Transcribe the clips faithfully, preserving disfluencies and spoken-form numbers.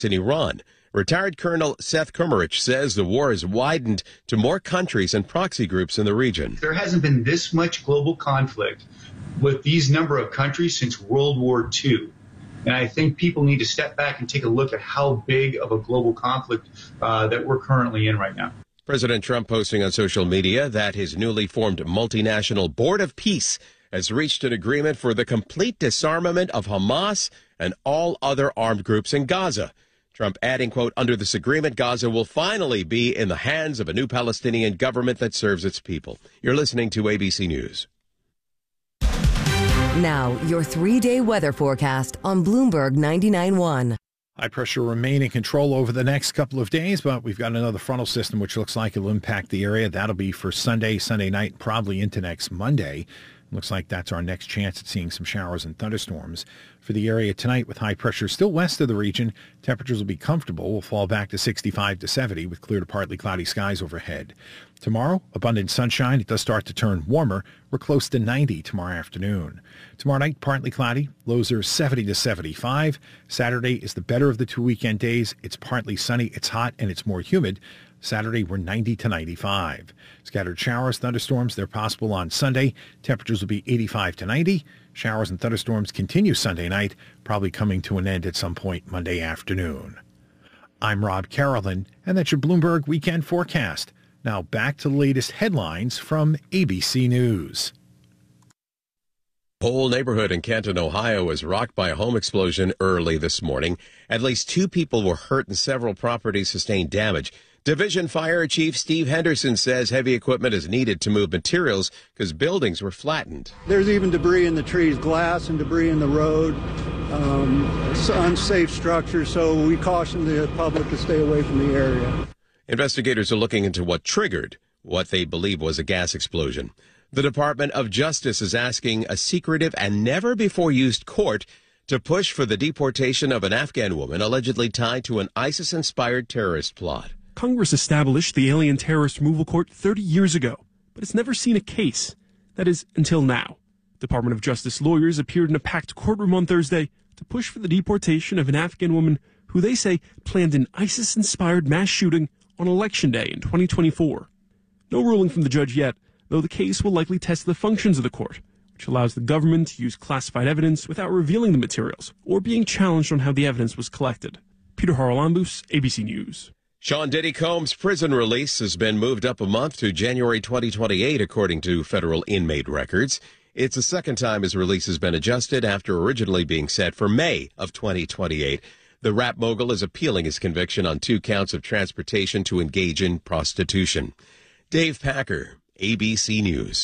in Iran. Retired Colonel Seth Kumarich says the war has widened to more countries and proxy groups in the region. There hasn't been this much global conflict with these number of countries since World War Two. And I think people need to step back and take a look at how big of a global conflict uh, that we're currently in right now. President Trump posting on social media that his newly formed multinational Board of Peace has reached an agreement for the complete disarmament of Hamas and all other armed groups in Gaza. Trump adding, quote, under this agreement, Gaza will finally be in the hands of a new Palestinian government that serves its people. You're listening to A B C News. Now, your three-day weather forecast on Bloomberg ninety-nine point one. High pressure remain in control over the next couple of days, but we've got another frontal system which looks like it'll impact the area. That'll be for Sunday, Sunday night, probably into next Monday. Looks like that's our next chance at seeing some showers and thunderstorms for the area tonight with high pressure still west of the region. Temperatures will be comfortable. We'll fall back to sixty-five to seventy with clear to partly cloudy skies overhead. Tomorrow, abundant sunshine. It does start to turn warmer. We're close to ninety tomorrow afternoon. Tomorrow night, partly cloudy. Lows are seventy to seventy-five. Saturday is the better of the two weekend days. It's partly sunny. It's hot and it's more humid. Saturday, we're ninety to ninety-five. Scattered showers, thunderstorms, they're possible on Sunday. Temperatures will be eighty-five to ninety. Showers and thunderstorms continue Sunday night, probably coming to an end at some point Monday afternoon. I'm Rob Carolyn, and that's your Bloomberg Weekend Forecast. Now back to the latest headlines from A B C News. Whole neighborhood in Canton, Ohio was rocked by a home explosion early this morning. At least two people were hurt and several properties sustained damage. Division Fire Chief Steve Henderson says heavy equipment is needed to move materials because buildings were flattened. There's even debris in the trees, glass and debris in the road, um, unsafe structures, so we caution the public to stay away from the area. Investigators are looking into what triggered what they believe was a gas explosion. The Department of Justice is asking a secretive and never-before-used court to push for the deportation of an Afghan woman allegedly tied to an ISIS-inspired terrorist plot. Congress established the Alien Terrorist Removal Court thirty years ago, but it's never seen a case. That is, until now. Department of Justice lawyers appeared in a packed courtroom on Thursday to push for the deportation of an Afghan woman who they say planned an ISIS-inspired mass shooting on Election Day in twenty twenty-four. No ruling from the judge yet, though the case will likely test the functions of the court, which allows the government to use classified evidence without revealing the materials or being challenged on how the evidence was collected. Peter Haralambous, A B C News. Sean Diddy Combs' prison release has been moved up a month to January twenty twenty-eight, according to federal inmate records. It's the second time his release has been adjusted after originally being set for May of twenty twenty-eight. The rap mogul is appealing his conviction on two counts of transportation to engage in prostitution. Dave Packer, A B C News.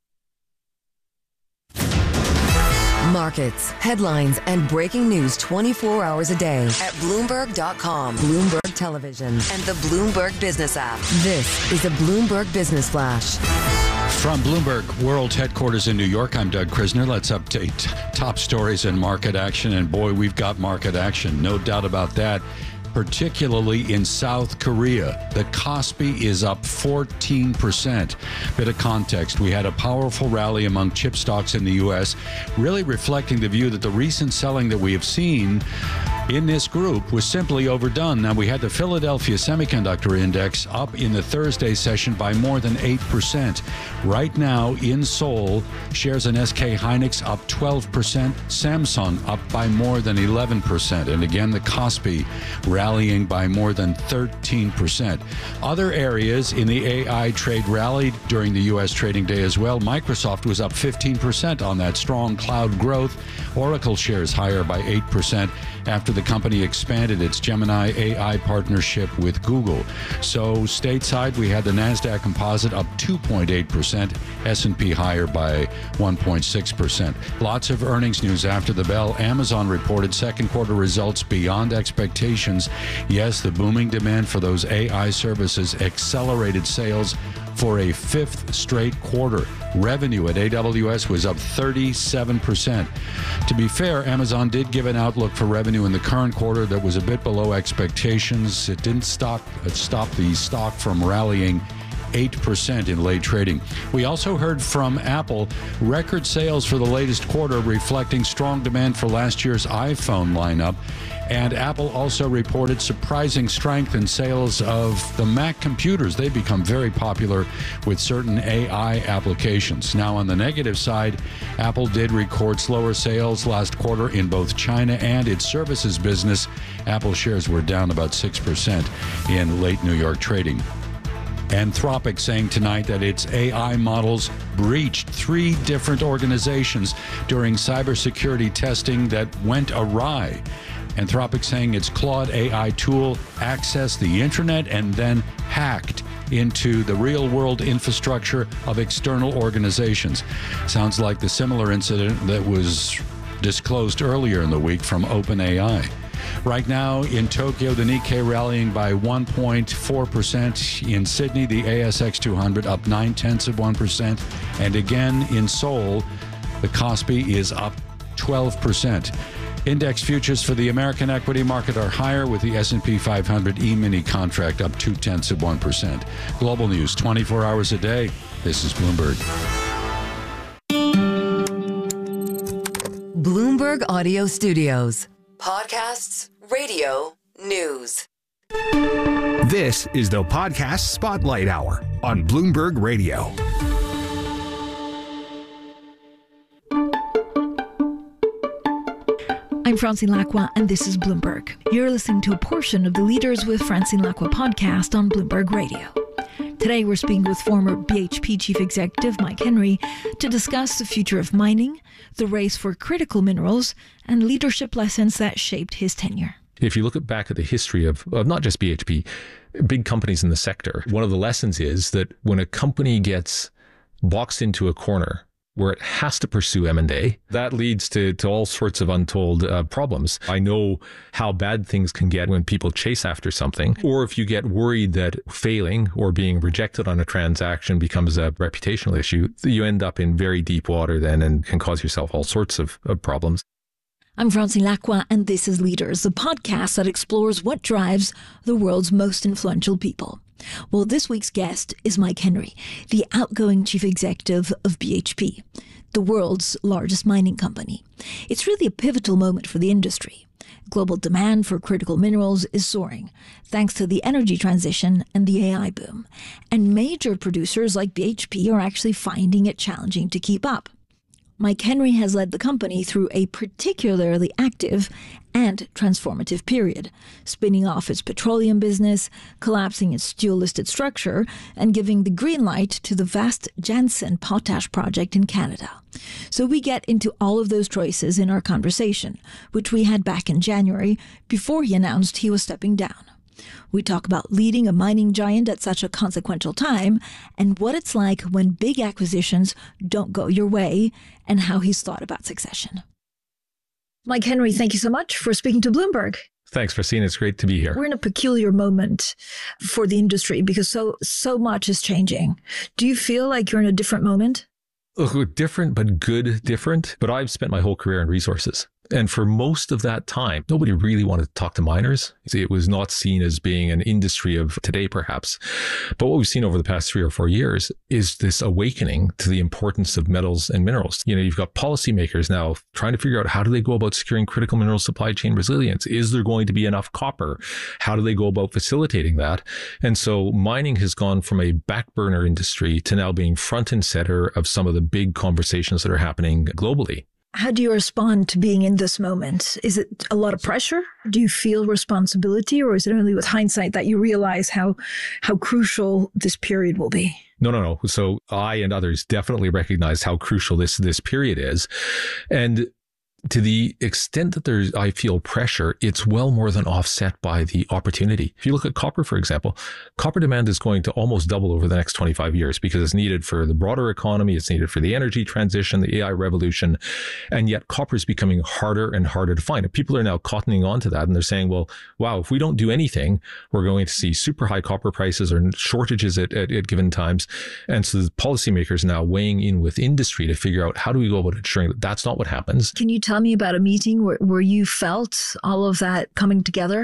Markets, headlines, and breaking news twenty-four hours a day at Bloomberg dot com, Bloomberg Television, and the Bloomberg Business app. This is a Bloomberg Business Flash. From Bloomberg World Headquarters in New York, I'm Doug Krisner. Let's update top stories and market action. And boy, we've got market action. No doubt about that. Particularly in South Korea. The Kospi is up fourteen percent. Bit of context. We had a powerful rally among chip stocks in the U S, really reflecting the view that the recent selling that we have seen in this group was simply overdone. Now, we had the Philadelphia Semiconductor Index up in the Thursday session by more than eight percent. Right now in Seoul, shares in S K Hynix up twelve percent, Samsung up by more than eleven percent. And again, the Kospi rallying by more than thirteen percent. Other areas in the A I trade rallied during the U S trading day as well. Microsoft was up fifteen percent on that strong cloud growth. Oracle shares higher by eight percent after the company expanded its Gemini A I partnership with Google. So stateside, we had the NASDAQ Composite up two point eight percent, S and P higher by one point six percent. Lots of earnings news after the bell. Amazon reported second quarter results beyond expectations. Yes, the booming demand for those A I services accelerated sales for a fifth straight quarter. Revenue at A W S was up thirty-seven percent. To be fair, Amazon did give an outlook for revenue in the current quarter that was a bit below expectations. It didn't stop, it stopped the stock from rallying eight percent in late trading. We also heard from Apple, record sales for the latest quarter reflecting strong demand for last year's iPhone lineup. And Apple also reported surprising strength in sales of the Mac computers. They become very popular with certain A I applications. Now, on the negative side, Apple did record slower sales last quarter in both China and its services business. Apple shares were down about six percent in late New York trading. Anthropic saying tonight that its A I models breached three different organizations during cybersecurity testing that went awry. Anthropic saying its Claude A I tool accessed the internet and then hacked into the real-world infrastructure of external organizations. Sounds like the similar incident that was disclosed earlier in the week from OpenAI. Right now in Tokyo, the Nikkei rallying by one point four percent. In Sydney, the A S X two hundred up nine tenths of one percent. And again in Seoul, the Kospi is up twelve percent. Index futures for the American equity market are higher, with the S and P five hundred E-mini contract up two tenths of one percent. Global news twenty-four hours a day. This is Bloomberg. Bloomberg Audio Studios. Podcasts, radio, news. This is the Podcast Spotlight Hour on Bloomberg Radio. I'm Francine Lacqua, and this is Bloomberg. You're listening to a portion of the Leaders with Francine Lacqua podcast on Bloomberg Radio. Today, we're speaking with former B H P Chief Executive Mike Henry to discuss the future of mining, the race for critical minerals, and leadership lessons that shaped his tenure. If you look at back at the history of, of not just B H P, big companies in the sector, one of the lessons is that when a company gets boxed into a corner where it has to pursue M and A, that leads to, to all sorts of untold uh, problems. I know how bad things can get when people chase after something, or if you get worried that failing or being rejected on a transaction becomes a reputational issue, you end up in very deep water then and can cause yourself all sorts of, of problems. I'm Francine Lacqua, and this is Leaders, the podcast that explores what drives the world's most influential people. Well, this week's guest is Mike Henry, the outgoing chief executive of B H P, the world's largest mining company. It's really a pivotal moment for the industry. Global demand for critical minerals is soaring, thanks to the energy transition and the A I boom. And major producers like B H P are actually finding it challenging to keep up. Mike Henry has led the company through a particularly active and transformative period, spinning off its petroleum business, collapsing its dual-listed structure, and giving the green light to the vast Jansen potash project in Canada. So we get into all of those choices in our conversation, which we had back in January before he announced he was stepping down. We talk about leading a mining giant at such a consequential time and what it's like when big acquisitions don't go your way and how he's thought about succession. Mike Henry, thank you so much for speaking to Bloomberg. Thanks, Francine. It's great to be here. We're in a peculiar moment for the industry because so so much is changing. Do you feel like you're in a different moment? Oh, different, but good different. But I've spent my whole career in resources. And for most of that time, nobody really wanted to talk to miners. It was not seen as being an industry of today, perhaps. But what we've seen over the past three or four years is this awakening to the importance of metals and minerals. You know, you've got policymakers now trying to figure out how do they go about securing critical mineral supply chain resilience? Is there going to be enough copper? How do they go about facilitating that? And so mining has gone from a back burner industry to now being front and center of some of the big conversations that are happening globally. How do you respond to being in this moment? Is it a lot of pressure? Do you feel responsibility, or is it only with hindsight that you realize how how crucial this period will be? No, no, no. So I and others definitely recognize how crucial this this period is. And to the extent that there's, I feel pressure, it's well more than offset by the opportunity. If you look at copper, for example, copper demand is going to almost double over the next twenty-five years because it's needed for the broader economy. It's needed for the energy transition, the A I revolution. And yet copper is becoming harder and harder to find. And people are now cottoning on to that. And they're saying, well, wow, if we don't do anything, we're going to see super high copper prices or shortages at, at, at given times. And so the policymakers now weighing in with industry to figure out how do we go about ensuring that that's not what happens. Can you tell me about a meeting where, where you felt all of that coming together?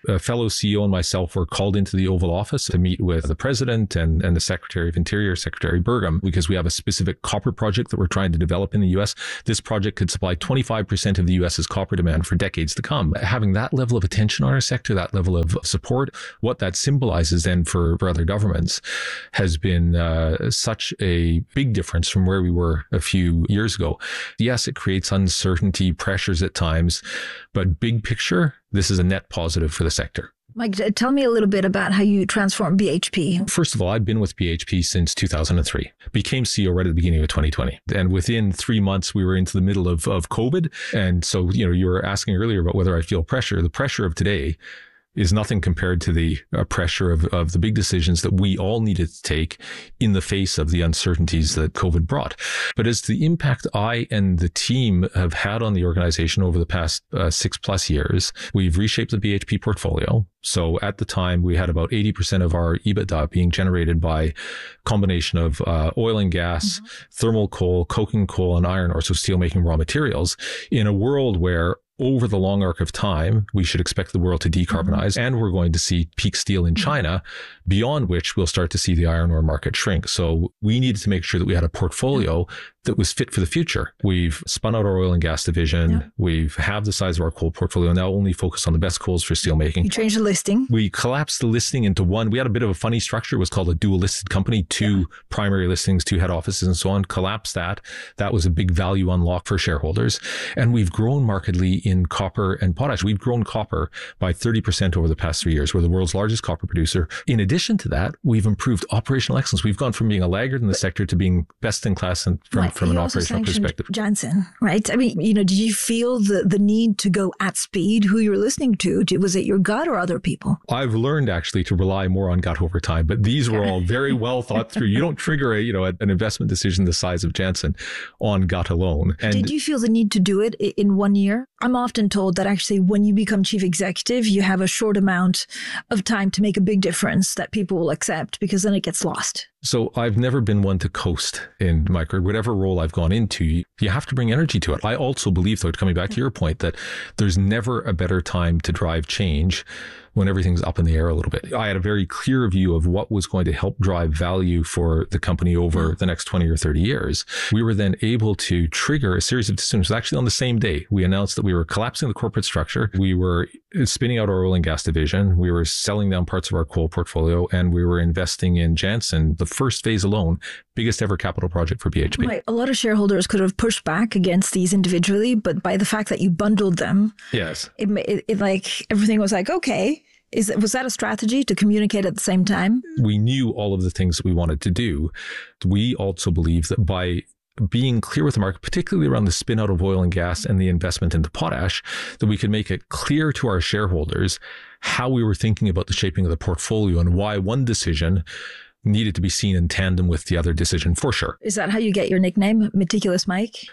a fellow C E O and myself were called into the Oval Office to meet with the President and, and the Secretary of Interior, Secretary Burgum, because we have a specific copper project that we're trying to develop in the U S. This project could supply twenty-five percent of the US's copper demand for decades to come. Having that level of attention on our sector, that level of support, what that symbolizes then for, for other governments has been uh, such a big difference from where we were a few years ago. Yes, it creates uncertainty, pressures at times, but big picture, this is a net positive for the sector. Mike, tell me a little bit about how you transformed B H P. First of all, I've been with B H P since two thousand three. Became C E O right at the beginning of twenty twenty. And within three months, we were into the middle of, of COVID. And so, you know, you were asking earlier about whether I feel pressure. The pressure of today is nothing compared to the uh, pressure of, of the big decisions that we all needed to take in the face of the uncertainties that COVID brought. But as the impact I and the team have had on the organization over the past uh, six plus years, we've reshaped the B H P portfolio. So at the time, we had about eighty percent of our EBITDA being generated by a combination of uh, oil and gas, mm-hmm. thermal coal, coking coal, and iron ore, so steelmaking raw materials, in a world where over the long arc of time, we should expect the world to decarbonize, mm-hmm. and we're going to see peak steel in China, beyond which we'll start to see the iron ore market shrink. So we needed to make sure that we had a portfolio that was fit for the future. We've spun out our oil and gas division. Yeah. We've halved the size of our coal portfolio, now only focus on the best coals for steelmaking. You changed the listing. We collapsed the listing into one. We had a bit of a funny structure. It was called a dual listed company, two yeah. primary listings, two head offices and so on. Collapsed that. That was a big value unlock for shareholders. And we've grown markedly in copper and potash. We've grown copper by thirty percent over the past three years. We're the world's largest copper producer. In addition to that, we've improved operational excellence. We've gone from being a laggard in the sector to being best in class and from, from an operational perspective. Jansen, right? I mean, you know, did you feel the, the need to go at speed? Who you were listening to? Was it your gut or other people? I've learned actually to rely more on gut over time, but these were all very well thought through. You don't trigger a, you know, an investment decision the size of Jansen on gut alone. And did you feel the need to do it in one year? I'm often told that actually when you become chief executive, you have a short amount of time to make a big difference that people will accept, because then it gets lost. So I've never been one to coast in my career. Whatever role I've gone into, you have to bring energy to it. I also believe, though, coming back to your point, that there's never a better time to drive change when everything's up in the air a little bit. I had a very clear view of what was going to help drive value for the company over the next twenty or thirty years. We were then able to trigger a series of decisions. Actually, on the same day, we announced that we were collapsing the corporate structure. We were spinning out our oil and gas division. We were selling down parts of our coal portfolio, and we were investing in Jansen, the first phase alone, biggest ever capital project for B H P. Right. A lot of shareholders could have pushed back against these individually, but by the fact that you bundled them, yes, it, it, it like everything was like, okay. Is was that a strategy to communicate at the same time? We knew all of the things that we wanted to do. We also believe that by being clear with the market, particularly around the spin out of oil and gas and the investment into potash, that we could make it clear to our shareholders how we were thinking about the shaping of the portfolio and why one decision needed to be seen in tandem with the other decision, for sure. Is that how you get your nickname, Meticulous Mike?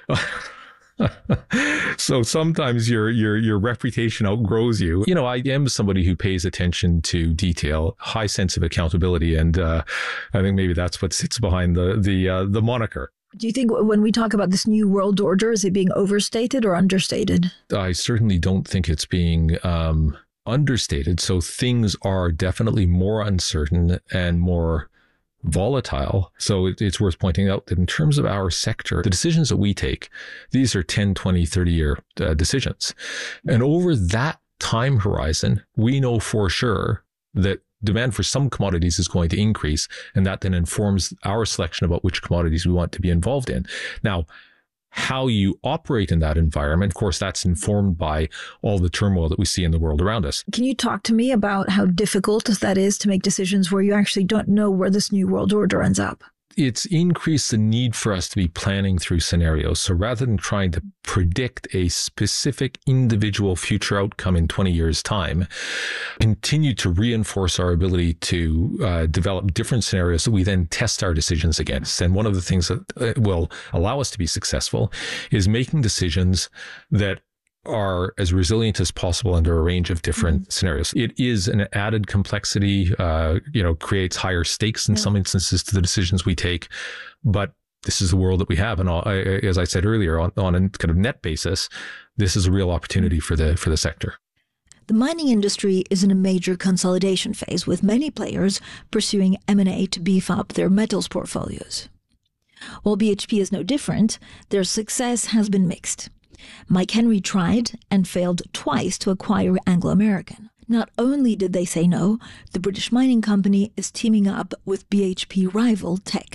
So sometimes your your your reputation outgrows you. You know, I am somebody who pays attention to detail, high sense of accountability, and uh, I think maybe that's what sits behind the the uh, the moniker. Do you think when we talk about this new world order, is it being overstated or understated? I certainly don't think it's being um, understated. So things are definitely more uncertain and more volatile. So it, it's worth pointing out that in terms of our sector, the decisions that we take, these are ten, twenty, thirty year uh, decisions. And over that time horizon, we know for sure that demand for some commodities is going to increase, and that then informs our selection about which commodities we want to be involved in. Now, how you operate in that environment, of course, that's informed by all the turmoil that we see in the world around us. Can you talk to me about how difficult that is to make decisions where you actually don't know where this new world order ends up? It's increased the need for us to be planning through scenarios. So rather than trying to predict a specific individual future outcome in twenty years' time, continue to reinforce our ability to uh, develop different scenarios that we then test our decisions against. And one of the things that will allow us to be successful is making decisions that are as resilient as possible under a range of different mm-hmm. scenarios. It is an added complexity, uh, you know, creates higher stakes in yeah. some instances to the decisions we take, but this is the world that we have. And all, I, as I said earlier, on, on a kind of net basis, this is a real opportunity for the, for the sector. The mining industry is in a major consolidation phase, with many players pursuing M and A to beef up their metals portfolios. While B H P is no different, their success has been mixed. Mike Henry tried and failed twice to acquire Anglo American. Not only did they say no, the British mining company is teaming up with B H P rival Teck.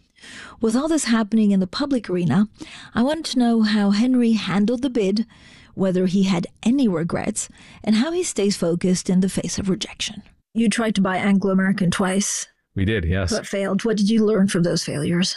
With all this happening in the public arena, I wanted to know how Henry handled the bid, whether he had any regrets, and how he stays focused in the face of rejection. You tried to buy Anglo American twice. We did, yes. But failed. What did you learn from those failures?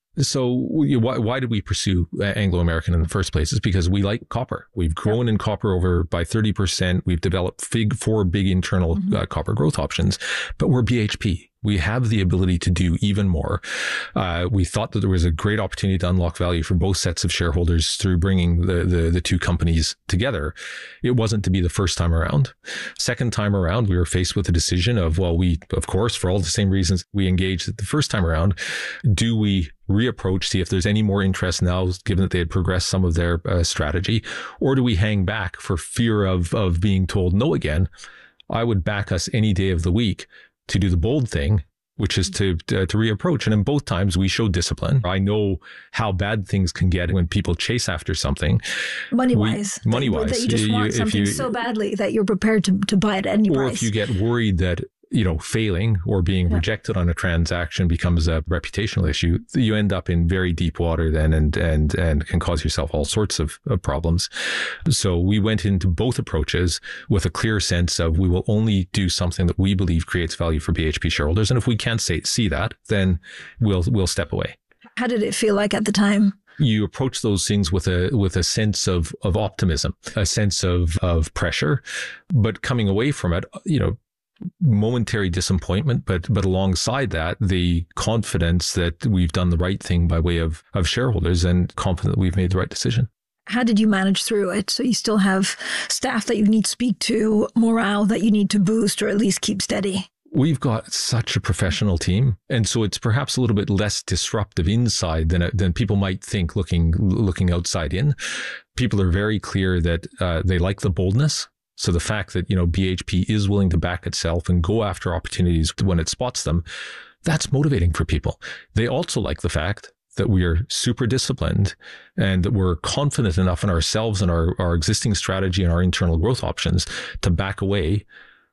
So why, why did we pursue Anglo American in the first place? It's because we like copper. We've grown in copper over by thirty percent. We've developed big, four big internal mm-hmm. uh, copper growth options, but we're B H P. We have the ability to do even more. Uh, we thought that there was a great opportunity to unlock value for both sets of shareholders through bringing the, the, the two companies together. It wasn't to be the first time around. Second time around, we were faced with a decision of, well, we, of course, for all the same reasons we engaged the first time around, do we reapproach, see if there's any more interest now, given that they had progressed some of their uh, strategy, or do we hang back for fear of, of being told no again? I would back us any day of the week to do the bold thing, which is to, to to reapproach. And in both times, we showed discipline. I know how bad things can get when people chase after something. Money-wise. We, money-wise. That you just you, want something you, so badly that you're prepared to, to buy it at any or price. Or if you get worried that, you know, failing or being yeah. rejected on a transaction becomes a reputational issue, you end up in very deep water then and and and can cause yourself all sorts of, of problems. So we went into both approaches with a clear sense of we will only do something that we believe creates value for B H P shareholders. And if we can't say, see that, then we'll we'll step away. How did it feel like at the time? You approach those things with a with a sense of of optimism, a sense of of pressure, but coming away from it, you know, momentary disappointment, but but alongside that, the confidence that we've done the right thing by way of of shareholders and confident that we've made the right decision. How did you manage through it? So you still have staff that you need to speak to, morale that you need to boost or at least keep steady. We've got such a professional team, and so it's perhaps a little bit less disruptive inside than than people might think looking looking outside in. People are very clear that uh, they like the boldness. So the fact that, you know, B H P is willing to back itself and go after opportunities when it spots them, that's motivating for people. They also like the fact that we are super disciplined and that we're confident enough in ourselves and our, our existing strategy and our internal growth options to back away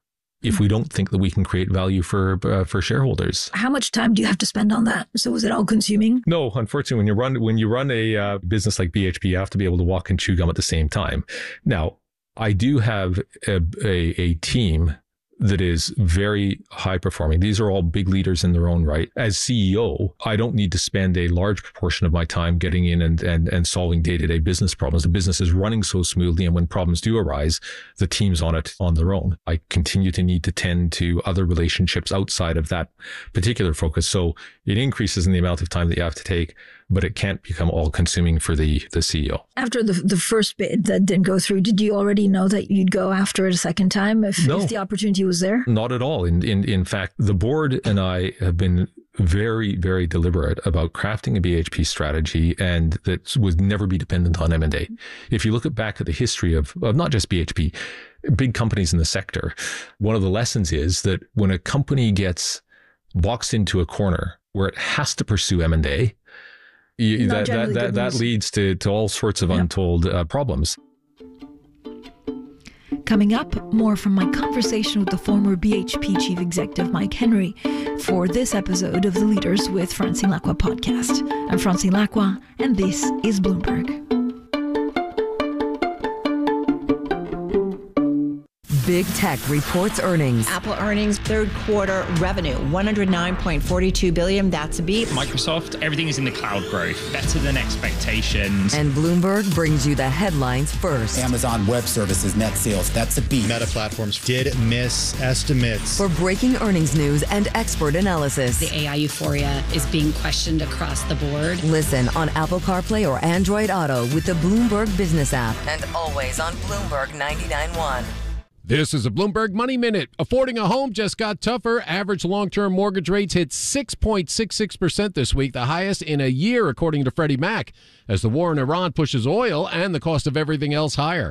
if we don't think that we can create value for uh, for shareholders. How much time do you have to spend on that? So was it all consuming? No, unfortunately, when you run when you run a uh, business like B H P, you have to be able to walk and chew gum at the same time. Now, I do have a, a, a team that is very high performing. These are all big leaders in their own right. As C E O, I don't need to spend a large proportion of my time getting in and, and, and solving day-to-day business problems. The business is running so smoothly, and when problems do arise, the team's on it on their own. I continue to need to tend to other relationships outside of that particular focus. So it increases in the amount of time that you have to take, but it can't become all-consuming for the, the C E O. After the the first bid that didn't go through, did you already know that you'd go after it a second time if, no, if the opportunity was there? Not at all. In, in in fact, the board and I have been very, very deliberate about crafting a B H P strategy, and that would never be dependent on M and A. If you look at back at the history of, of not just B H P, big companies in the sector, one of the lessons is that when a company gets boxed into a corner where it has to pursue M and A, You, that that that, that leads to, to all sorts of yep. untold uh, problems. Coming up, more from my conversation with the former B H P Chief Executive Mike Henry for this episode of the Leaders with Francine Lacqua podcast. I'm Francine Lacqua, and this is Bloomberg. Big Tech reports earnings. Apple earnings, third quarter revenue, one hundred nine point four two billion dollars. That's a beat. Microsoft, everything is in the cloud growth, better than expectations. And Bloomberg brings you the headlines first. Amazon Web Services net sales, that's a beat. Meta Platforms did miss estimates. For breaking earnings news and expert analysis. The A I euphoria is being questioned across the board. Listen on Apple CarPlay or Android Auto with the Bloomberg Business app. And always on Bloomberg ninety-nine point one. This is a Bloomberg Money Minute. Affording a home just got tougher. Average long-term mortgage rates hit six point six six percent this week, the highest in a year, according to Freddie Mac, as the war in Iran pushes oil and the cost of everything else higher.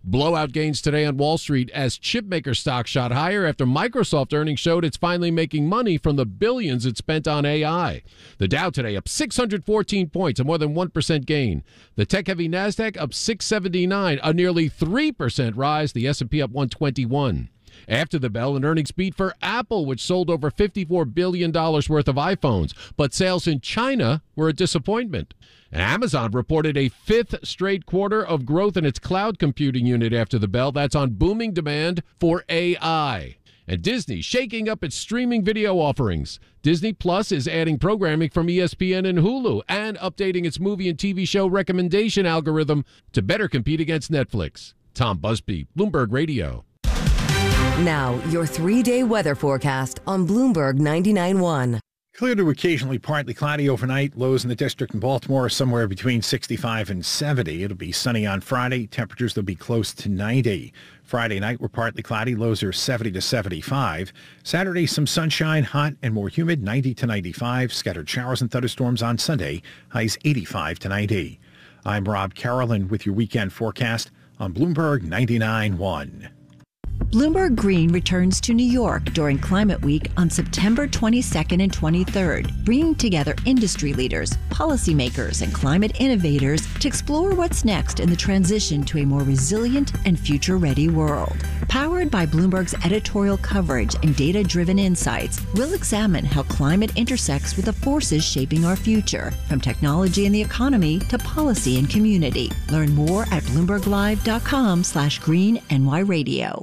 Blowout gains today on Wall Street as chipmaker stock shot higher after Microsoft earnings showed it's finally making money from the billions it spent on A I. The Dow today up six hundred fourteen points, a more than one percent gain. The tech-heavy NASDAQ up six seventy-nine, a nearly three percent rise. The S and P up one twenty-one. After the bell, an earnings beat for Apple, which sold over fifty-four billion dollars worth of iPhones. But sales in China were a disappointment. Amazon reported a fifth straight quarter of growth in its cloud computing unit after the bell. That's on booming demand for A I. And Disney shaking up its streaming video offerings. Disney Plus is adding programming from E S P N and Hulu and updating its movie and T V show recommendation algorithm to better compete against Netflix. Tom Busby, Bloomberg Radio. Now, your three-day weather forecast on Bloomberg ninety-nine point one. Clear to occasionally partly cloudy overnight. Lows in the district in Baltimore are somewhere between sixty-five and seventy. It'll be sunny on Friday. Temperatures will be close to ninety. Friday night, we're partly cloudy. Lows are seventy to seventy-five. Saturday, some sunshine, hot and more humid, ninety to ninety-five. Scattered showers and thunderstorms on Sunday. Highs eighty-five to ninety. I'm Rob Carolyn with your weekend forecast on Bloomberg ninety-nine point one. Bloomberg Green returns to New York during Climate Week on September twenty-second and twenty-third, bringing together industry leaders, policymakers, and climate innovators to explore what's next in the transition to a more resilient and future-ready world. Powered by Bloomberg's editorial coverage and data-driven insights, we'll examine how climate intersects with the forces shaping our future, from technology and the economy to policy and community. Learn more at bloomberglive.com slash green NY radio.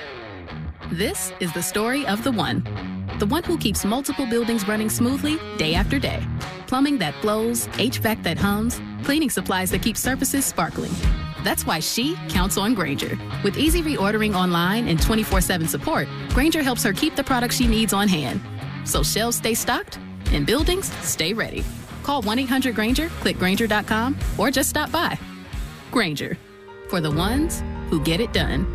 This is the story of the one. The one who keeps multiple buildings running smoothly day after day. Plumbing that flows, H V A C that hums, cleaning supplies that keep surfaces sparkling. That's why she counts on Grainger. With easy reordering online and twenty-four seven support, Grainger helps her keep the products she needs on hand. So shelves stay stocked and buildings stay ready. Call one eight hundred Grainger, click Grainger dot com, or just stop by. Grainger, for the ones who get it done.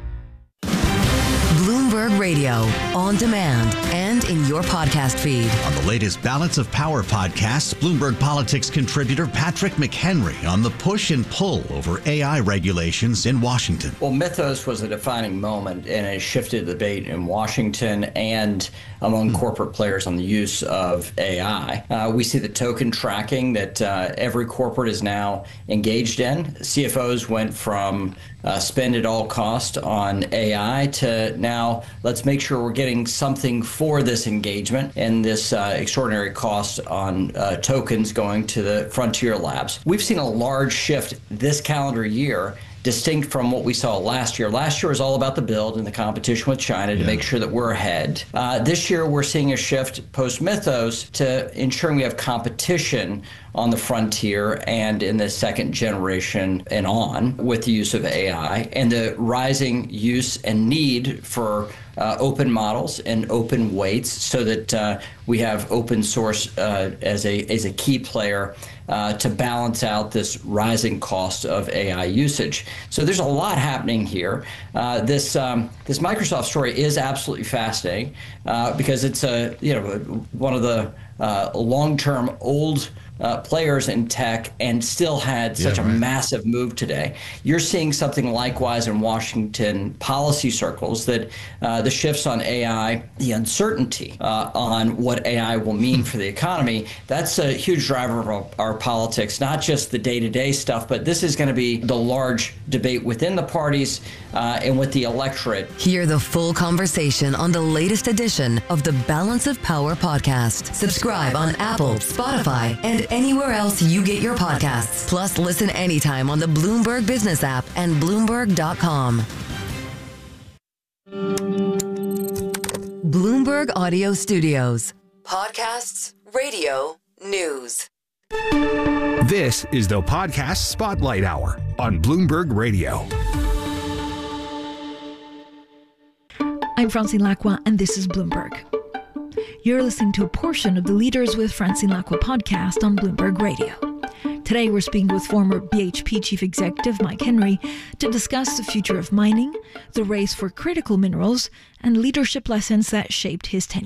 Bloomberg Radio, on demand and in your podcast feed. On the latest Balance of Power podcast, Bloomberg Politics contributor Patrick McHenry on the push and pull over A I regulations in Washington. Well, Mythos was a defining moment, and it shifted the debate in Washington and among mm. corporate players on the use of A I. Uh, we see the token tracking that uh, every corporate is now engaged in. C F Os went from uh, spend at all cost on A I to now let's make sure we're getting something for this engagement and this uh, extraordinary cost on uh, tokens going to the frontier labs. We've seen a large shift this calendar year, distinct from what we saw last year. Last year was all about the build and the competition with China to yeah. make sure that we're ahead. Uh, this year, we're seeing a shift post-Mythos to ensuring we have competition on the frontier and in the second generation and on with the use of A I and the rising use and need for uh, open models and open weights so that uh, we have open source uh, as a as a key player uh, to balance out this rising cost of A I usage. So there's a lot happening here. Uh, this um, this Microsoft story is absolutely fascinating uh, because it's a you know one of the uh, long-term old Uh, players in tech and still had such yeah, right. a massive move today. You're seeing something likewise in Washington policy circles that uh, the shifts on A I, the uncertainty uh, on what A I will mean for the economy, that's a huge driver of our, our politics, not just the day-to-day stuff, but this is going to be the large debate within the parties uh, and with the electorate. Hear the full conversation on the latest edition of the Balance of Power podcast. Subscribe on Apple, Spotify, and anywhere else you get your podcasts. Plus, listen anytime on the Bloomberg Business app and Bloomberg dot com. Bloomberg Audio Studios. Podcasts, radio, news. This is the Podcast Spotlight Hour on Bloomberg Radio. I'm Francine Lacqua, and this is Bloomberg. You're listening to a portion of the Leaders with Francine Lacqua podcast on Bloomberg Radio. Today, we're speaking with former B H P Chief Executive Mike Henry to discuss the future of mining, the race for critical minerals, and leadership lessons that shaped his tenure.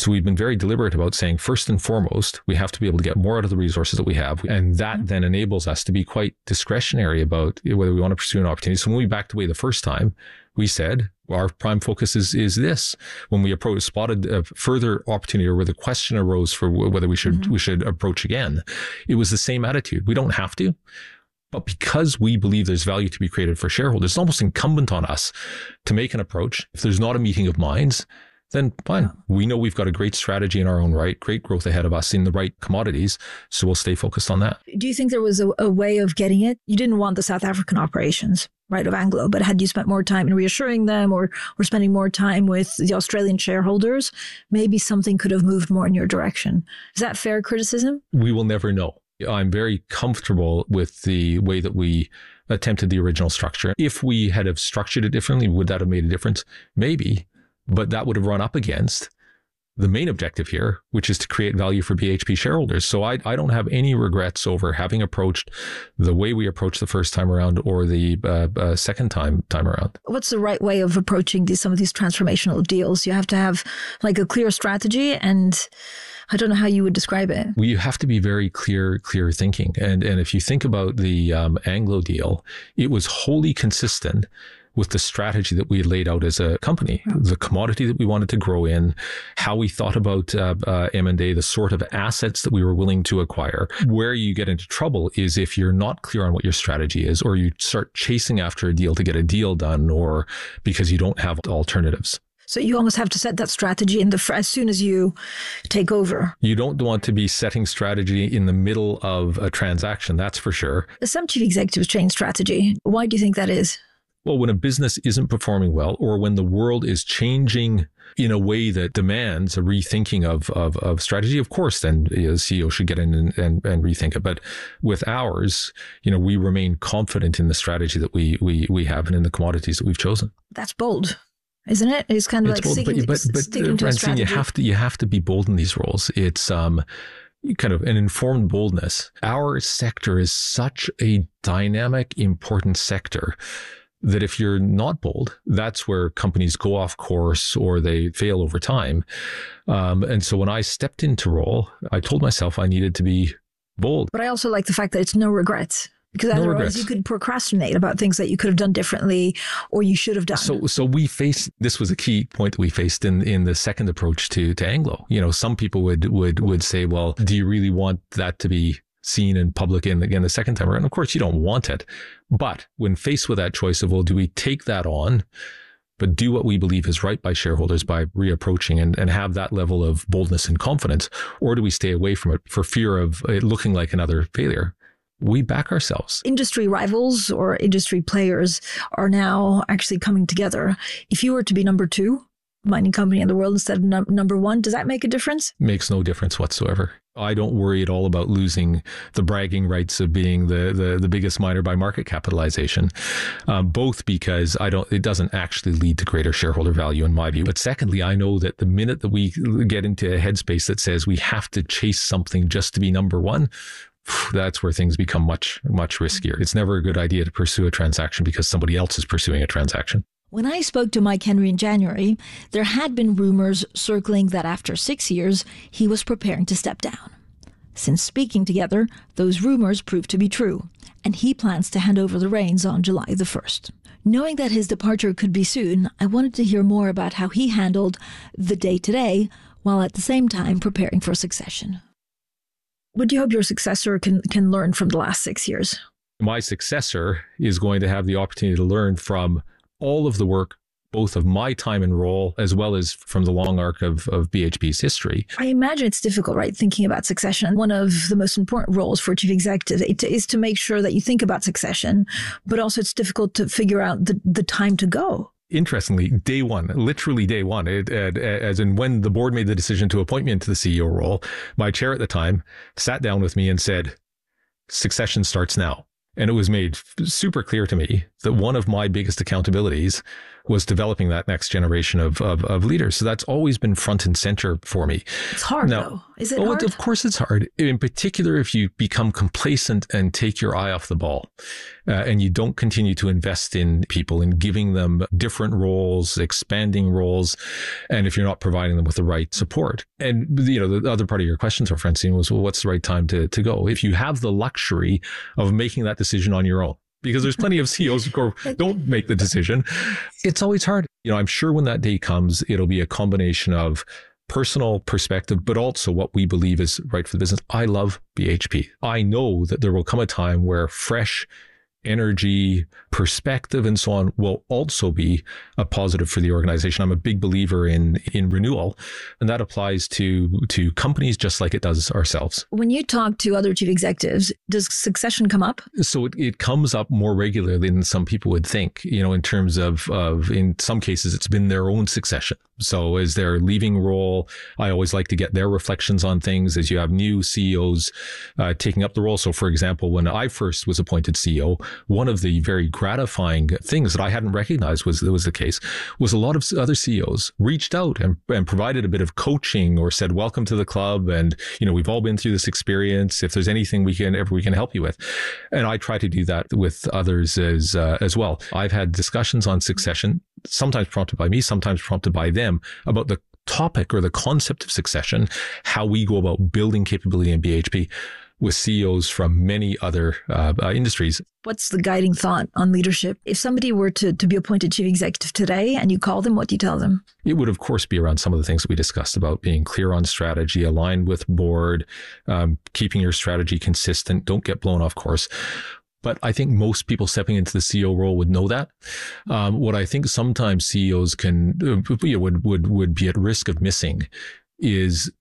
So we've been very deliberate about saying, first and foremost, we have to be able to get more out of the resources that we have. And that mm-hmm. then enables us to be quite discretionary about whether we want to pursue an opportunity. So when we backed away the first time, we said, our prime focus is is this. When we approached, spotted a further opportunity, or where the question arose for whether we should mm-hmm. we should approach again, it was the same attitude. We don't have to, but because we believe there's value to be created for shareholders, it's almost incumbent on us to make an approach. If there's not a meeting of minds, then fine. We know we've got a great strategy in our own right, great growth ahead of us in the right commodities, so we'll stay focused on that. Do you think there was a, a way of getting it? You didn't want the South African operations, right, of Anglo, but had you spent more time in reassuring them, or, or spending more time with the Australian shareholders, maybe something could have moved more in your direction. Is that fair criticism? We will never know. I'm very comfortable with the way that we attempted the original structure. If we had have structured it differently, would that have made a difference? Maybe. But that would have run up against the main objective here, which is to create value for B H P shareholders. So I, I don't have any regrets over having approached the way we approached the first time around, or the uh, uh, second time time around. What's the right way of approaching these, some of these transformational deals? You have to have like a clear strategy, and I don't know how you would describe it. We have to be very clear, clear thinking. And, and if you think about the um, Anglo deal, it was wholly consistent with the strategy that we had laid out as a company, yeah. the commodity that we wanted to grow in, how we thought about uh, uh, M and A, the sort of assets that we were willing to acquire. Where you get into trouble is if you're not clear on what your strategy is, or you start chasing after a deal to get a deal done, or because you don't have alternatives. So you almost have to set that strategy in the as soon as you take over. You don't want to be setting strategy in the middle of a transaction, that's for sure. Some chief executives change strategy. Why do you think that is? Well, when a business isn't performing well, or when the world is changing in a way that demands a rethinking of of, of strategy, of course, then you know, the C E O should get in and, and, and rethink it. But with ours, you know, we remain confident in the strategy that we we we have and in the commodities that we've chosen. That's bold, isn't it? It's kind of it's like bold, sticking, but, but, but, sticking to Francine, a strategy. you have to you have to be bold in these roles. It's um. kind of an informed boldness. Our sector is such a dynamic, important sector that if you're not bold, that's where companies go off course or they fail over time. Um, and so when I stepped into role, I told myself I needed to be bold. But I also like the fact that it's no regrets. Because no otherwise regrets. You could procrastinate about things that you could have done differently or you should have done. So so we faced, this was a key point that we faced in, in the second approach to, to Anglo. You know, some people would, would, would say, well, do you really want that to be seen in public in again the second time around? And of course, you don't want it. But when faced with that choice of, well, do we take that on, but do what we believe is right by shareholders by reapproaching and, and have that level of boldness and confidence, or do we stay away from it for fear of it looking like another failure? We back ourselves. Industry rivals or industry players are now actually coming together. If you were to be number two mining company in the world instead of num- number one, does that make a difference? Makes no difference whatsoever. I don't worry at all about losing the bragging rights of being the the, the biggest miner by market capitalization, um, both because I don't. It doesn't actually lead to greater shareholder value in my view. But secondly, I know that the minute that we get into a headspace that says we have to chase something just to be number one, that's where things become much, much riskier. It's never a good idea to pursue a transaction because somebody else is pursuing a transaction. When I spoke to Mike Henry in January, there had been rumors circling that after six years, he was preparing to step down. Since speaking together, those rumors proved to be true, and he plans to hand over the reins on July the first. Knowing that his departure could be soon, I wanted to hear more about how he handled the day-to-day while at the same time preparing for succession. What do you hope your successor can, can learn from the last six years? My successor is going to have the opportunity to learn from all of the work, both of my time and role, as well as from the long arc of, of B H P's history. I imagine it's difficult, right, thinking about succession. One of the most important roles for a chief executive is to make sure that you think about succession, but also it's difficult to figure out the, the time to go. Interestingly, day one, literally day one, it, it, as in when the board made the decision to appoint me into the C E O role, my chair at the time sat down with me and said, succession starts now. And it was made super clear to me that one of my biggest accountabilities was developing that next generation of, of, of leaders. So that's always been front and center for me. It's hard, now, though. Is it oh, hard? Of course it's hard. In particular, if you become complacent and take your eye off the ball uh, and you don't continue to invest in people and giving them different roles, expanding roles, and if you're not providing them with the right support. And, you know, the other part of your question, so Francine, was, well, what's the right time to, to go? If you have the luxury of making that decision on your own, because there's plenty of C E Os who don't make the decision. It's always hard. You know, I'm sure when that day comes, it'll be a combination of personal perspective, but also what we believe is right for the business. I love B H P. I know that there will come a time where fresh energy, perspective, and so on will also be a positive for the organization. I'm a big believer in in renewal, and that applies to to companies just like it does ourselves. When you talk to other chief executives, does succession come up? So it, it comes up more regularly than some people would think, you know, in terms of, of, in some cases, it's been their own succession. So as they're leaving role, I always like to get their reflections on things as you have new C E Os uh, taking up the role. So for example, when I first was appointed C E O, one of the very gratifying things that I hadn't recognized was that was the case was a lot of other C E Os reached out and, and provided a bit of coaching or said, welcome to the club. And, you know, we've all been through this experience. If there's anything we can ever we can help you with. And I try to do that with others as, uh, as well. I've had discussions on succession, sometimes prompted by me, sometimes prompted by them, about the topic or the concept of succession, how we go about building capability in B H P with C E Os from many other uh, uh, industries. What's the guiding thought on leadership? If somebody were to, to be appointed chief executive today and you call them, what do you tell them? It would, of course, be around some of the things that we discussed about being clear on strategy, aligned with board, um, keeping your strategy consistent, don't get blown off course. But I think most people stepping into the C E O role would know that. Um, what I think sometimes C E Os can uh, would would would be at risk of missing is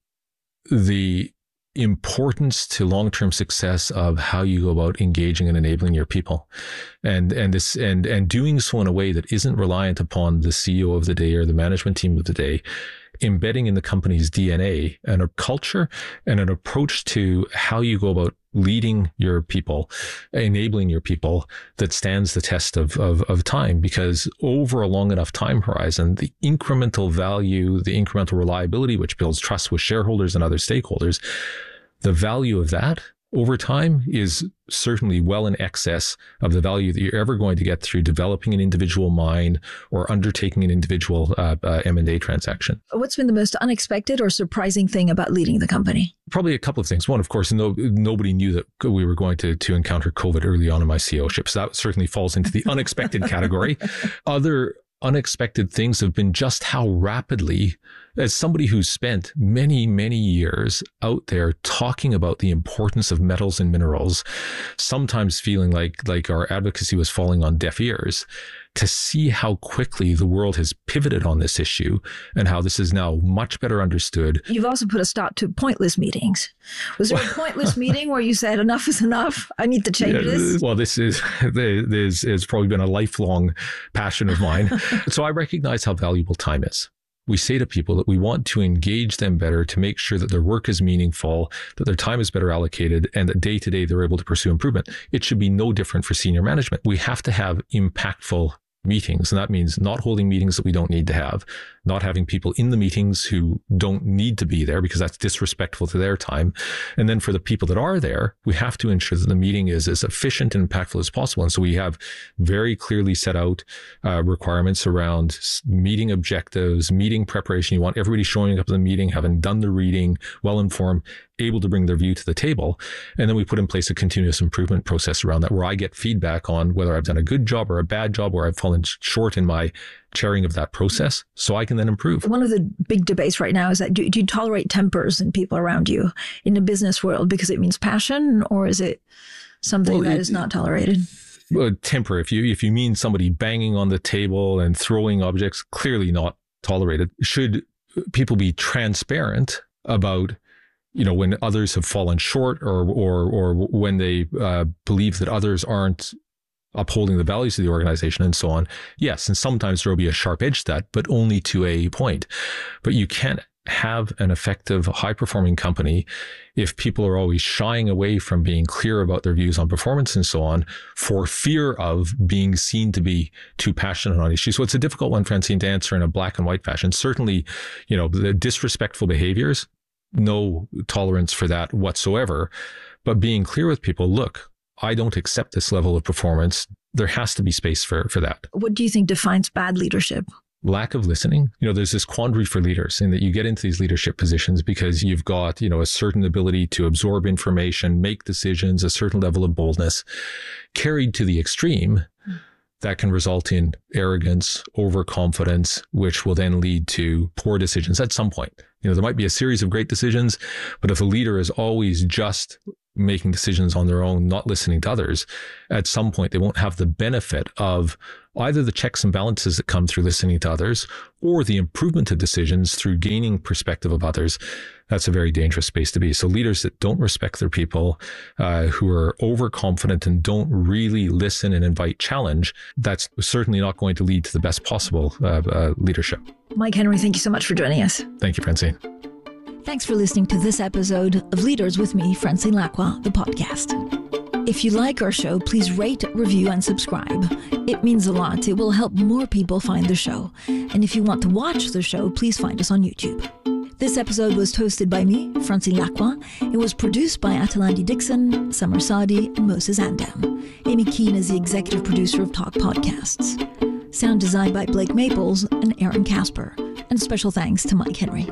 the importance to long-term success of how you go about engaging and enabling your people, and and this and and doing so in a way that isn't reliant upon the C E O of the day or the management team of the day, embedding in the company's D N A and a culture and an approach to how you go about leading your people, enabling your people that stands the test of, of, of time. Because over a long enough time horizon, the incremental value, the incremental reliability, which builds trust with shareholders and other stakeholders, the value of that over time is certainly well in excess of the value that you're ever going to get through developing an individual mind or undertaking an individual uh, uh, M and A transaction. What's been the most unexpected or surprising thing about leading the company? Probably a couple of things. One, of course, no, nobody knew that we were going to, to encounter COVID early on in my C E O-ship. So that certainly falls into the unexpected category. Other unexpected things have been just how rapidly, as somebody who's spent many, many years out there talking about the importance of metals and minerals, sometimes feeling like, like our advocacy was falling on deaf ears, to see how quickly the world has pivoted on this issue and how this is now much better understood. You've also put a stop to pointless meetings. Was there a pointless meeting where you said, enough is enough, I need to change yeah, this? Well, this is, this has probably been a lifelong passion of mine. So I recognize how valuable time is. We say to people that we want to engage them better to make sure that their work is meaningful, that their time is better allocated, and that day to day they're able to pursue improvement. It should be no different for senior management. We have to have impactful meetings. And that means not holding meetings that we don't need to have, not having people in the meetings who don't need to be there because that's disrespectful to their time. And then for the people that are there, we have to ensure that the meeting is as efficient and impactful as possible. And so we have very clearly set out uh, requirements around meeting objectives, meeting preparation. You want everybody showing up at the meeting, having done the reading, well-informed, able to bring their view to the table. And then we put in place a continuous improvement process around that where I get feedback on whether I've done a good job or a bad job, where I've fallen short in my chairing of that process, so I can then improve. One of the big debates right now is that do, do you tolerate tempers in people around you in the business world because it means passion, or is it something well, that it, is not tolerated? Well, temper, if you if you mean somebody banging on the table and throwing objects, clearly not tolerated. Should people be transparent about, you know, when others have fallen short, or or or when they uh, believe that others aren't upholding the values of the organization and so on? Yes. And sometimes there will be a sharp edge to that, but only to a point. But you can't have an effective, high-performing company if people are always shying away from being clear about their views on performance and so on for fear of being seen to be too passionate on issues. So it's a difficult one, Francine, to answer in a black and white fashion. Certainly, you know, the disrespectful behaviors, no tolerance for that whatsoever. But being clear with people, look, I don't accept this level of performance. There has to be space for, for that. What do you think defines bad leadership? Lack of listening. You know, there's this quandary for leaders in that you get into these leadership positions because you've got, you know, a certain ability to absorb information, make decisions, a certain level of boldness. Carried to the extreme, that can result in arrogance, overconfidence, which will then lead to poor decisions at some point. You know, there might be a series of great decisions, but if a leader is always just making decisions on their own, not listening to others, at some point they won't have the benefit of either the checks and balances that come through listening to others or the improvement of decisions through gaining perspective of others. That's a very dangerous space to be. So leaders that don't respect their people, uh, who are overconfident and don't really listen and invite challenge, that's certainly not going to lead to the best possible uh, uh, leadership. Mike Henry, thank you so much for joining us. Thank you, Francine. Thanks for listening to this episode of Leaders with me, Francine Lacqua, the podcast. If you like our show, please rate, review, and subscribe. It means a lot. It will help more people find the show. And if you want to watch the show, please find us on YouTube. This episode was hosted by me, Francine Lacqua. It was produced by Atalandi Dixon, Summer Sadi, and Moses Andam. Amy Keane is the executive producer of Talk Podcasts. Sound designed by Blake Maples and Aaron Casper. And special thanks to Mike Henry.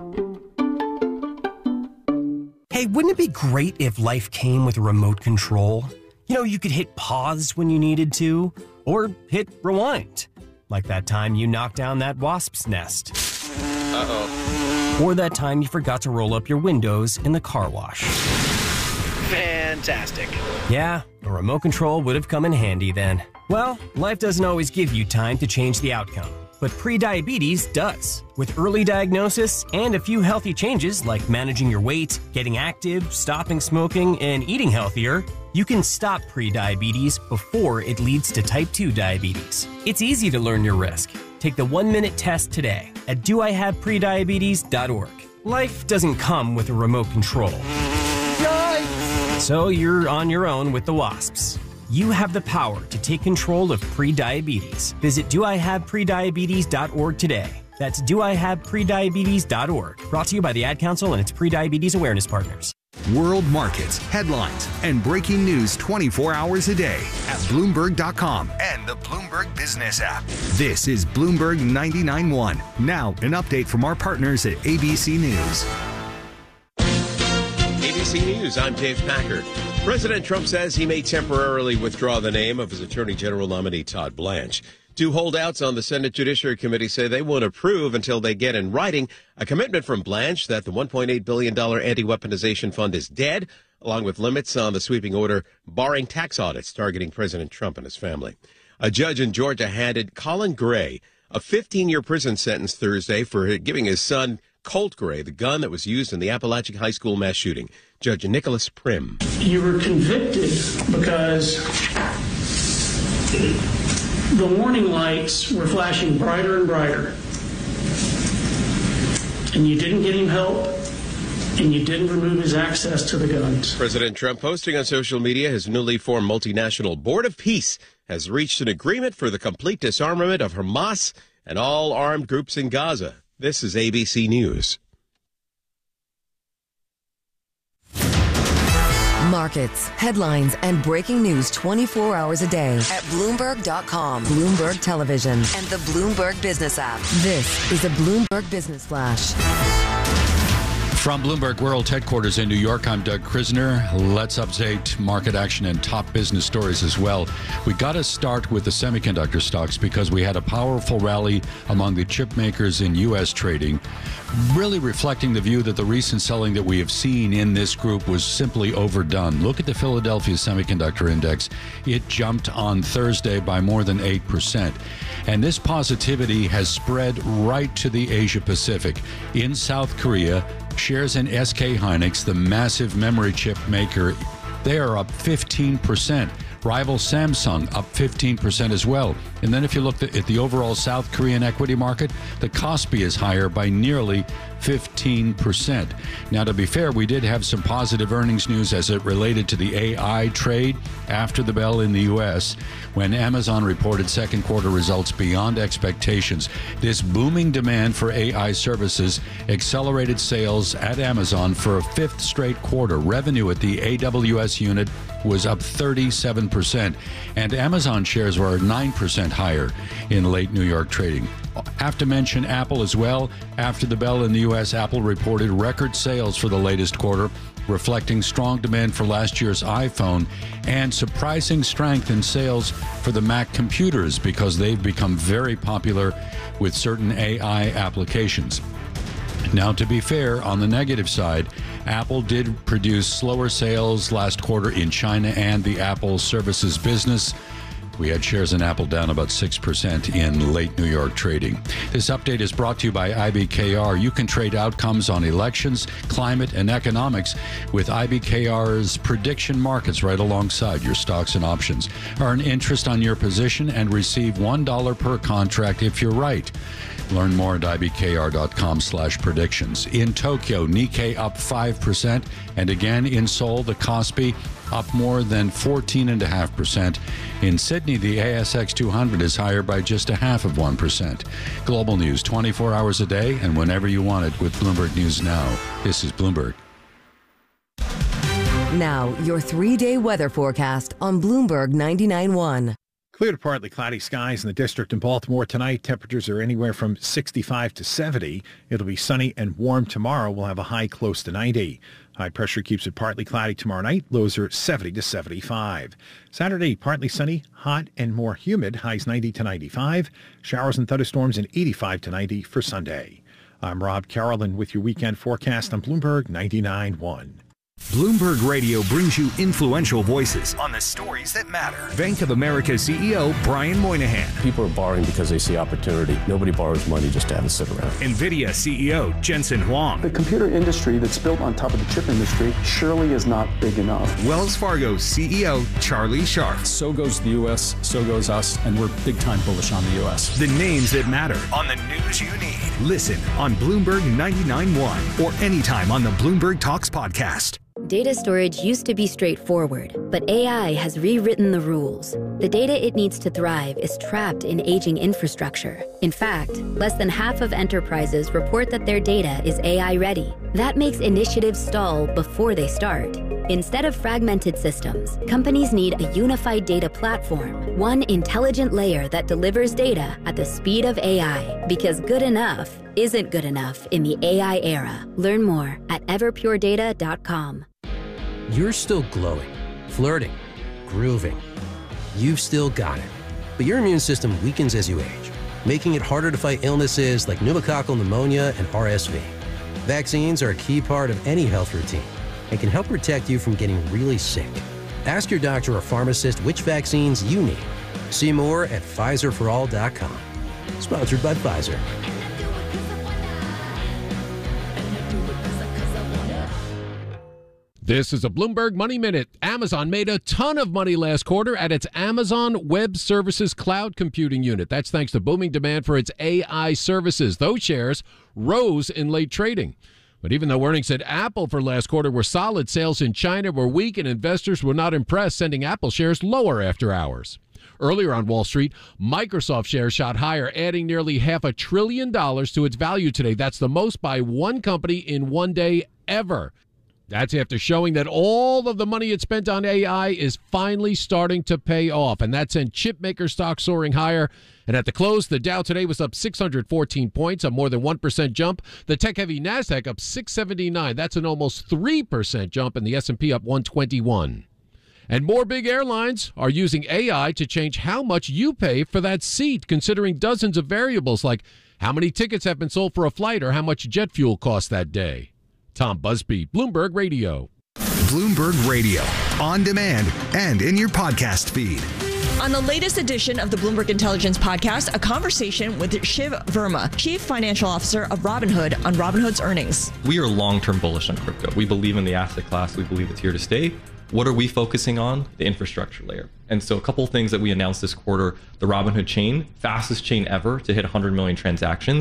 Hey, wouldn't it be great if life came with a remote control? You know, you could hit pause when you needed to, or hit rewind. Like that time you knocked down that wasp's nest. Uh-oh. Or that time you forgot to roll up your windows in the car wash. Fantastic. Yeah, a remote control would have come in handy then. Well, life doesn't always give you time to change the outcome. But prediabetes does. With early diagnosis and a few healthy changes like managing your weight, getting active, stopping smoking, and eating healthier, you can stop prediabetes before it leads to type two diabetes. It's easy to learn your risk. Take the one-minute test today at do I have prediabetes dot org. Life doesn't come with a remote control. Yikes! So you're on your own with the wasps. You have the power to take control of prediabetes. Visit do I have prediabetes dot org today. That's do I have prediabetes dot org. Brought to you by the Ad Council and its prediabetes awareness partners. World markets, headlines, and breaking news twenty-four hours a day at Bloomberg dot com and the Bloomberg Business app. This is Bloomberg ninety-nine point one. Now, an update from our partners at A B C News. A B C News, I'm Dave Packard. President Trump says he may temporarily withdraw the name of his Attorney General nominee, Todd Blanche. Two holdouts on the Senate Judiciary Committee say they won't approve until they get in writing a commitment from Blanche that the one point eight billion dollars anti-weaponization fund is dead, along with limits on the sweeping order barring tax audits targeting President Trump and his family. A judge in Georgia handed Colin Gray a fifteen-year prison sentence Thursday for giving his son Colt Gray the gun that was used in the Appalachian High School mass shooting. Judge Nicholas Prim. You were convicted because the warning lights were flashing brighter and brighter, and you didn't get him help, and you didn't remove his access to the guns. President Trump posting on social media his newly formed multinational Board of Peace has reached an agreement for the complete disarmament of Hamas and all armed groups in Gaza. This is A B C News. Markets, headlines, and breaking news twenty-four hours a day at Bloomberg dot com, Bloomberg Television, and the Bloomberg Business app. This is a Bloomberg Business Flash. From Bloomberg World Headquarters in New York, I'm Doug Krisner. Let's update market action and top business stories as well. We got to start with the semiconductor stocks because we had a powerful rally among the chip makers in U S trading, really reflecting the view that the recent selling that we have seen in this group was simply overdone. Look at the Philadelphia Semiconductor Index. It jumped on Thursday by more than eight percent. And this positivity has spread right to the Asia Pacific. In South Korea, shares in S K Hynix, the massive memory chip maker, they are up fifteen percent. Rival Samsung up fifteen percent as well. And then if you look at the overall South Korean equity market, the Kospi is higher by nearly fifteen percent. Now, to be fair, we did have some positive earnings news as it related to the A I trade after the bell in the U S when Amazon reported second quarter results beyond expectations. This booming demand for A I services accelerated sales at Amazon for a fifth straight quarter. Revenue at the A W S unit was up thirty-seven percent, and Amazon shares were nine percent higher in late New York trading. I have to mention Apple as well. After the bell in the U S, Apple reported record sales for the latest quarter, reflecting strong demand for last year's iPhone and surprising strength in sales for the Mac computers because they've become very popular with certain A I applications. Now, to be fair, on the negative side, Apple did produce slower sales last quarter in China and the Apple services business. We had shares in Apple down about six percent in late New York trading. This update is brought to you by I B K R. You can trade outcomes on elections, climate, and economics with I B K R's prediction markets right alongside your stocks and options. Earn interest on your position and receive one dollar per contract if you're right. Learn more at ibkr.com slash predictions. In Tokyo, Nikkei up five percent. And again, in Seoul, the Kospi up more than fourteen point five percent. In Sydney, the A S X two hundred is higher by just a half of one percent. Global news twenty-four hours a day and whenever you want it with Bloomberg News Now. This is Bloomberg. Now, your three-day weather forecast on Bloomberg ninety-nine point one. Clear to partly cloudy skies in the district in Baltimore tonight. Temperatures are anywhere from sixty-five to seventy. It'll be sunny and warm tomorrow. We'll have a high close to ninety. High pressure keeps it partly cloudy tomorrow night. Lows are seventy to seventy-five. Saturday, partly sunny, hot and more humid. Highs ninety to ninety-five. Showers and thunderstorms in eighty-five to ninety for Sunday. I'm Rob Carolyn with your weekend forecast on Bloomberg ninety-nine point one. Bloomberg Radio brings you influential voices on the stories that matter. Bank of America C E O Brian Moynihan. People are borrowing because they see opportunity. Nobody borrows money just to have it sit around. NVIDIA C E O Jensen Huang. The computer industry that's built on top of the chip industry surely is not big enough. Wells Fargo C E O Charlie Scharf. So goes the U S, so goes us, and we're big time bullish on the U S. The names that matter on the news you need. Listen on Bloomberg ninety-nine point one or anytime on the Bloomberg Talks podcast. Data storage used to be straightforward, but A I has rewritten the rules. The data it needs to thrive is trapped in aging infrastructure. In fact, less than half of enterprises report that their data is A I ready. That makes initiatives stall before they start. Instead of fragmented systems, companies need a unified data platform, one intelligent layer that delivers data at the speed of A I, because good enough isn't good enough in the A I era. Learn more at everpure data dot com. You're still glowing, flirting, grooving. You've still got it. But your immune system weakens as you age, making it harder to fight illnesses like pneumococcal pneumonia and R S V. Vaccines are a key part of any health routine and can help protect you from getting really sick. Ask your doctor or pharmacist which vaccines you need. See more at Pfizer for all dot com. Sponsored by Pfizer. This is a Bloomberg Money Minute. Amazon made a ton of money last quarter at its Amazon Web Services cloud computing unit. That's thanks to booming demand for its A I services. Those shares rose in late trading. But even though earnings at Apple for last quarter were solid, sales in China were weak and investors were not impressed, sending Apple shares lower after hours. Earlier on Wall Street, Microsoft shares shot higher, adding nearly half a trillion dollars to its value today. That's the most by one company in one day ever. That's after showing that all of the money it spent on A I is finally starting to pay off. And that sent chipmaker stocks soaring higher. And at the close, the Dow today was up six hundred fourteen points, a more than one percent jump. The tech-heavy NASDAQ up six seventy-nine. That's an almost three percent jump. And the S and P up one twenty-one. And more big airlines are using A I to change how much you pay for that seat, considering dozens of variables like how many tickets have been sold for a flight or how much jet fuel cost that day. Tom Busby, Bloomberg Radio. Bloomberg Radio, on demand and in your podcast feed. On the latest edition of the Bloomberg Intelligence Podcast, a conversation with Shiv Verma, Chief Financial Officer of Robinhood, on Robinhood's earnings. We are long-term bullish on crypto. We believe in the asset class. We believe it's here to stay. What are we focusing on? The infrastructure layer. And so a couple of things that we announced this quarter, the Robinhood chain, fastest chain ever to hit one hundred million transactions.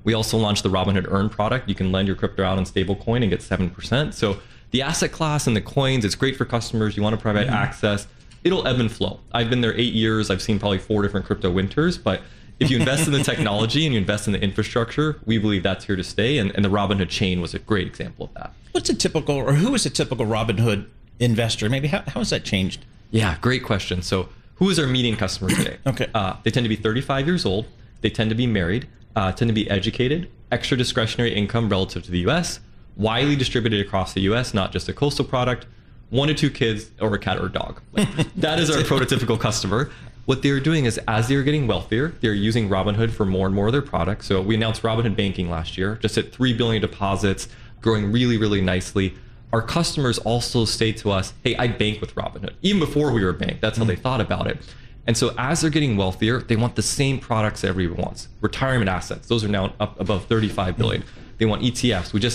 We also launched the Robinhood Earn product. You can lend your crypto out in stablecoin and get seven percent. So the asset class and the coins, it's great for customers. You want to provide mm-hmm. access. It'll ebb and flow. I've been there eight years. I've seen probably four different crypto winters, but if you invest in the technology and you invest in the infrastructure, we believe that's here to stay. And, and the Robinhood chain was a great example of that. What's a typical, or who is a typical Robinhood investor? Maybe how, how has that changed? Yeah, great question. So who is our median customer today? okay. Uh, they tend to be thirty-five years old. They tend to be married, uh, tend to be educated, extra discretionary income relative to the U S, widely distributed across the U S, not just a coastal product, one to two kids or a cat or a dog. Like, that is our prototypical customer. What they're doing is, as they're getting wealthier, they're using Robinhood for more and more of their products. So we announced Robinhood Banking last year, just at three billion deposits, growing really, really nicely. Our customers also say to us, hey, I bank with Robinhood. Even before we were a bank, that's how they thought about it. And so as they're getting wealthier, they want the same products everyone wants. Retirement assets, those are now up above thirty-five billion. They want E T Fs. We just